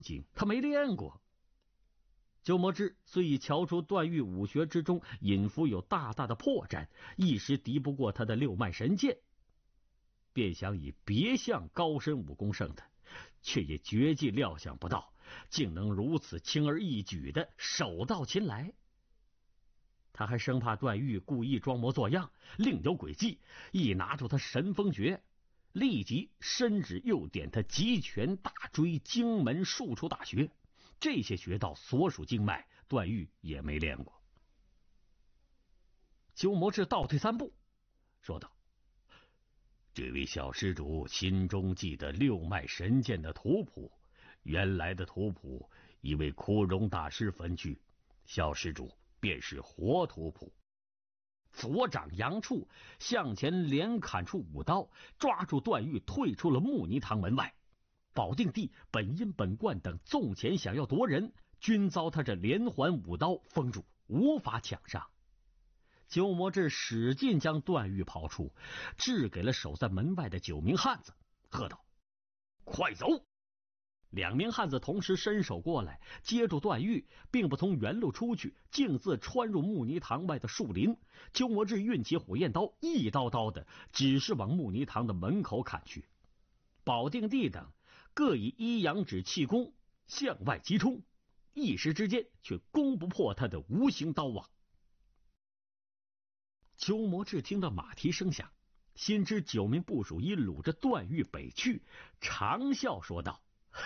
经，他没练过。鸠摩智虽已瞧出段誉武学之中隐伏有大大的破绽，一时敌不过他的六脉神剑，便想以别项高深武功胜他，却也绝技料想不到，竟能如此轻而易举的手到擒来。他还生怕段誉故意装模作样，另有诡计，一拿出他神风诀，立即伸指又点他极拳大椎经门数处大穴，这些穴道所属经脉，段誉也没练过。鸠摩智倒退3步，说道：“这位小施主心中记得六脉神剑的图谱，原来的图谱已为枯荣大师焚去，小施主便是活图谱。”左掌扬处，向前连砍出5刀，抓住段誉退出了木泥堂门外。保定帝、本因、本贯等纵前想要夺人，均遭他这连环5刀封住，无法抢上。鸠摩智使劲将段誉抛出，掷给了守在门外的9名汉子，喝道：“快走！”2名汉子同时伸手过来，接住段誉，并不从原路出去，径自穿入木泥堂外的树林。鸠摩智运起火焰刀，一刀刀的只是往木泥堂的门口砍去。保定帝等各以一阳指气功向外急冲，一时之间却攻不破他的无形刀网。鸠摩智听到马蹄声响，心知9名部属已掳着段誉北去，长笑说道：“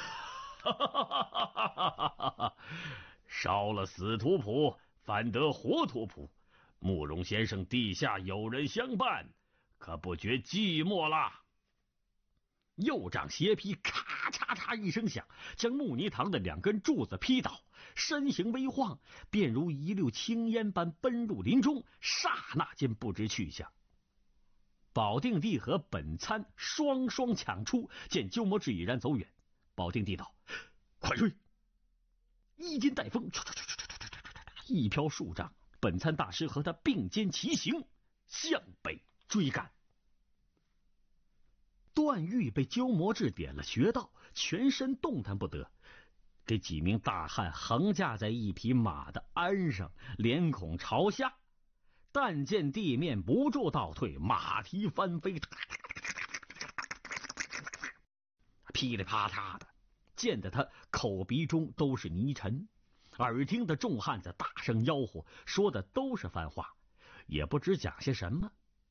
烧了死图谱，反得活图谱。慕容先生地下有人相伴，可不觉寂寞啦。”右掌斜劈，咔嚓嚓一声响，将木泥堂的2根柱子劈倒，身形微晃，便如一溜青烟般奔入林中，刹那间不知去向。保定帝和本参双双抢出，见鸠摩智已然走远，保定帝道：“快追！”衣襟带风，一飘数丈，本参大师和他并肩齐行，向北追赶。段誉被鸠摩智点了穴道，全身动弹不得，给几名大汉横架在一匹马的鞍上，连孔朝下，但见地面不住倒退，马蹄翻飞，噼里啪嚓的，溅得他口鼻中都是泥尘。耳听的众汉子大声吆喝，说的都是番话，也不知讲些什么。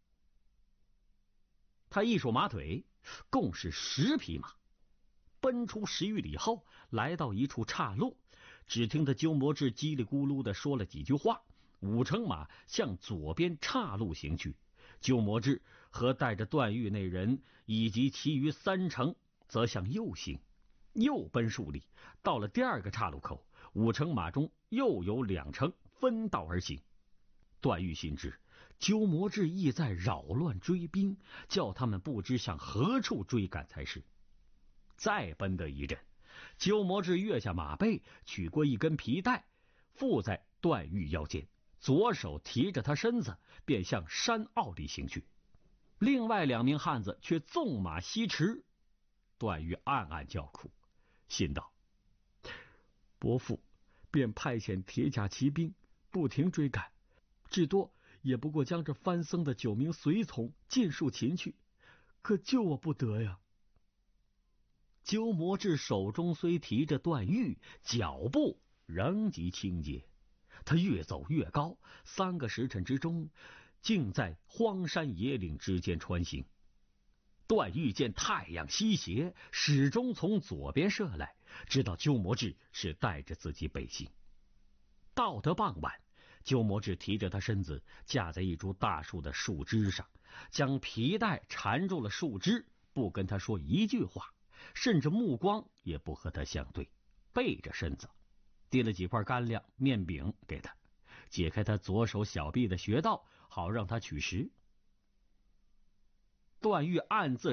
他一数马腿，共是10匹马，奔出10余里后，来到一处岔路，只听得鸠摩智叽里咕噜的说了几句话，5乘马向左边岔路行去。鸠摩智和带着段誉那人以及其余3乘则向右行，又奔数里，到了第2个岔路口，5乘马中又有2乘分道而行。段誉心知鸠摩智意在扰乱追兵，叫他们不知向何处追赶才是。再奔得一阵，鸠摩智跃下马背，取过一根皮带，附在段誉腰间，左手提着他身子，便向山坳里行去。另外2名汉子却纵马西驰。段誉暗暗叫苦，心道：伯父便派遣铁甲骑兵不停追赶，至多也不过将这番僧的9名随从尽数擒去，可救我不得呀。鸠摩智手中虽提着段誉，脚步仍极轻捷，他越走越高，3个时辰之中，竟在荒山野岭之间穿行。段誉见太阳西斜，始终从左边射来，知道鸠摩智是带着自己北行。到得傍晚，鸠摩智提着他身子架在一株大树的树枝上，将皮带缠住了树枝，不跟他说一句话，甚至目光也不和他相对，背着身子，递了几块干粮面饼给他，解开他左手小臂的穴道，好让他取食。段誉暗自